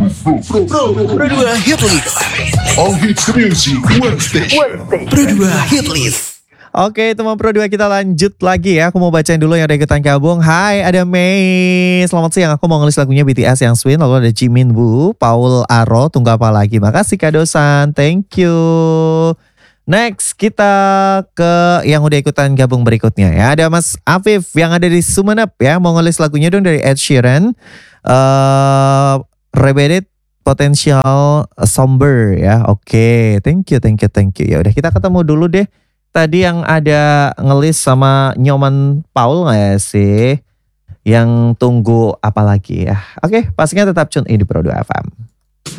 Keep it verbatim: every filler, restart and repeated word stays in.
Pro, Pro, Pro dua Hit List. All hits music, one station. Pro dua Hit List. Oke teman Pro dua kita lanjut lagi ya. Aku mau bacain dulu yang udah ikutan gabung. Hai ada Mei. Selamat siang, aku mau ngelis lagunya B T S yang Swing. Lalu ada Jimin Woo, Paul Aro, tunggu apa lagi. Makasih Kak Dosan, thank you. Next kita ke yang udah ikutan gabung berikutnya ya. Ada Mas Afif yang ada di Sumenep ya. Mau ngelis lagunya dong dari Ed Sheeran. Uh, Rebellion Potential Somber ya. Oke, okay. thank you, thank you, thank you. Ya udah kita ketemu dulu deh. Tadi yang ada ngelis sama Nyoman Paul nggak ya sih? Yang tunggu apa lagi ya? Oke, okay, pastinya tetap tune in di Pro dua F M.